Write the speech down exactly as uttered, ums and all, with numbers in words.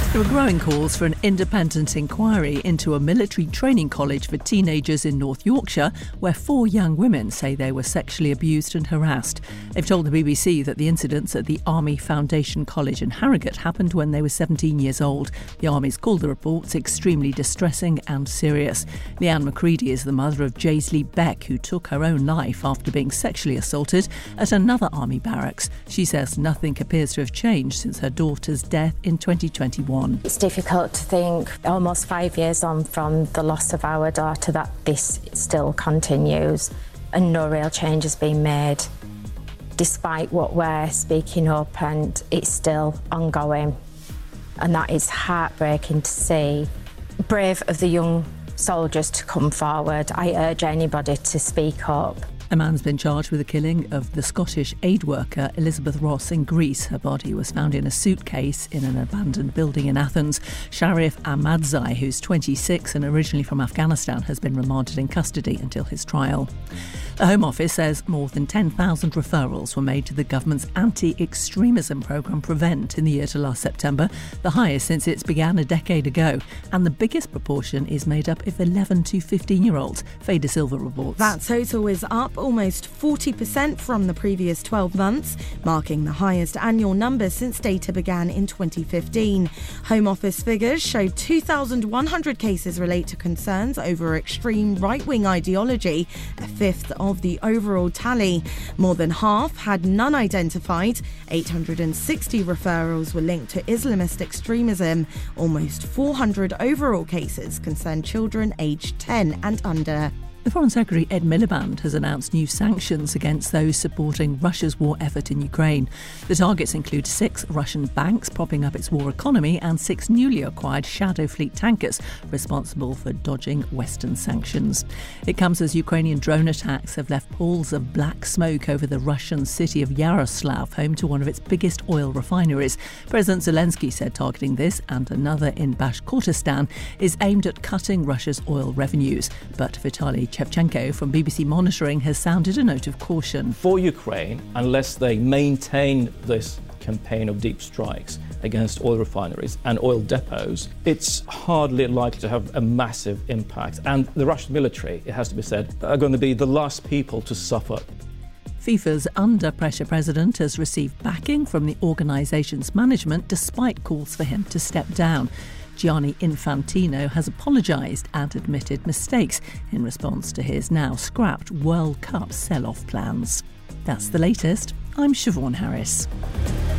There are growing calls for an independent inquiry into a military training college for teenagers in North Yorkshire, where four young women say they were sexually abused and harassed. They've told the B B C that the incidents at the Army Foundation College in Harrogate happened when they were seventeen years old. The Army's called the reports extremely distressing and serious. Leanne McCready is the mother of Jaisley Beck, who took her own life after being sexually assaulted at another Army barracks. She says nothing appears to have changed since her daughter's death in twenty twenty-one. It's difficult to think, almost five years on from the loss of our daughter, that this still continues and no real change has been made, despite what we're speaking up, and it's still ongoing. And that is heartbreaking to see. Brave of the young soldiers to come forward. I urge anybody to speak up. A man's been charged with the killing of the Scottish aid worker Elizabeth Ross in Greece. Her body was found in a suitcase in an abandoned building in Athens. Sharif Ahmadzai, who's twenty-six and originally from Afghanistan, has been remanded in custody until his trial. The Home Office says more than ten thousand referrals were made to the government's anti-extremism programme Prevent in the year to last September, the highest since it began a decade ago. And the biggest proportion is made up of eleven to fifteen-year-olds. Faye De Silva reports. That total is up almost forty percent from the previous twelve months, marking the highest annual number since data began in twenty fifteen. Home Office figures showed two thousand one hundred cases relate to concerns over extreme right-wing ideology, a fifth of the overall tally. More than half had none identified. eight hundred sixty referrals were linked to Islamist extremism. Almost four hundred overall cases concerned children aged ten and under. The Foreign Secretary Ed Miliband has announced new sanctions against those supporting Russia's war effort in Ukraine. The targets include six Russian banks propping up its war economy and six newly acquired Shadow Fleet tankers responsible for dodging Western sanctions. It comes as Ukrainian drone attacks have left pools of black smoke over the Russian city of Yaroslav, home to one of its biggest oil refineries. President Zelensky said targeting this and another in Bashkortostan is aimed at cutting Russia's oil revenues. But Vitaly Shevchenko from B B C Monitoring has sounded a note of caution. For Ukraine, unless they maintain this campaign of deep strikes against oil refineries and oil depots, it's hardly likely to have a massive impact. And the Russian military, it has to be said, are going to be the last people to suffer. FIFA's under-pressure president has received backing from the organisation's management despite calls for him to step down. Gianni Infantino has apologised and admitted mistakes in response to his now scrapped World Cup sell-off plans. That's the latest. I'm Siobhan Harris.